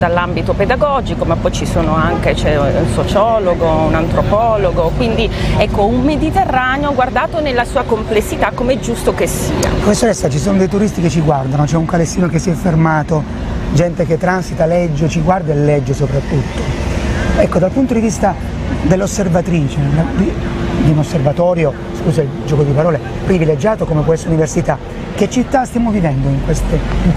dall'ambito pedagogico, ma poi ci sono anche, c'è un sociologo, un antropologo, quindi ecco, un Mediterraneo guardato nella sua complessità, come è giusto che sia. Professoressa, ci sono dei turisti che ci guardano, c'è un calessino che si è fermato, gente che transita, legge, ci guarda e legge soprattutto. Ecco, dal punto di vista dell'osservatrice, di un osservatorio, scusa il gioco di parole, privilegiato come questa università, che città stiamo vivendo in